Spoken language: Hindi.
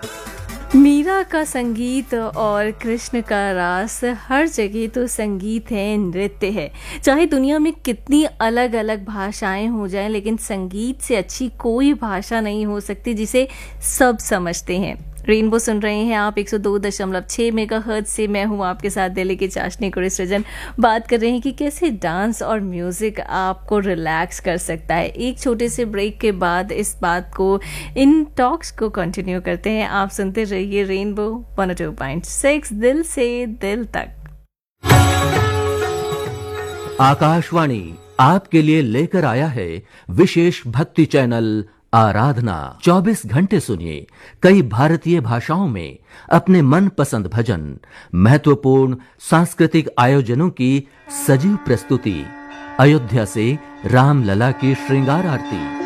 मीरा का संगीत और कृष्ण का रास, हर जगह तो संगीत है, नृत्य है। चाहे दुनिया में कितनी अलग अलग भाषाएं हो जाएं, लेकिन संगीत से अच्छी कोई भाषा नहीं हो सकती जिसे सब समझते हैं। रेनबो सुन रहे हैं आप 102.6 मेगाहर्ट्ज से। मैं हूं आपके साथ दिल्ली की चाशनी कुरी सृजन। बात कर रहे हैं कि कैसे डांस और म्यूजिक आपको रिलैक्स कर सकता है। एक छोटे से ब्रेक के बाद इस बात को, इन टॉक्स को कंटिन्यू करते हैं। आप सुनते रहिए रेनबो 102.6, दिल से दिल तक। आकाशवाणी आपके लिए लेकर आया है विशेष भक्ति चैनल आराधना। 24 घंटे सुनिए कई भारतीय भाषाओं में अपने मनपसंद भजन, महत्वपूर्ण सांस्कृतिक आयोजनों की सजीव प्रस्तुति, अयोध्या से रामलला की श्रृंगार आरती।